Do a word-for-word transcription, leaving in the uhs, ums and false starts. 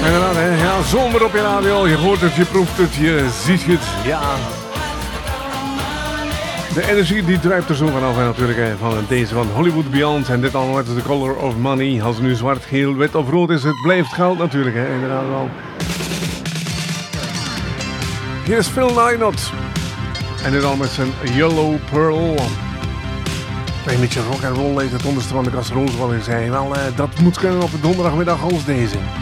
Inderdaad, hè? Ja, zomer op je radio. Je hoort het, je proeft het, je ziet het. Ja. De energie die druipt er zo vanaf en natuurlijk hè, van deze van Hollywood Beyond. En dit allemaal met The Color of Money. Als het nu zwart, geel, wit of rood is, het blijft goud natuurlijk. Hè? Inderdaad wel. Hier is Phil Lynott. En dit al met zijn Yellow Pearl. Een beetje rock and roll leed het onderste van de kasserool, zoals ik zei. Wel, uh, dat moet kunnen op een donderdagmiddag als deze.